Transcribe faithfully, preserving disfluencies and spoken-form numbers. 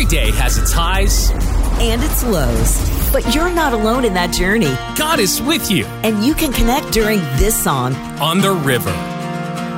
day has its highs and its lows. But you're not alone in that journey. God is with you. And you can connect during this song, On the River.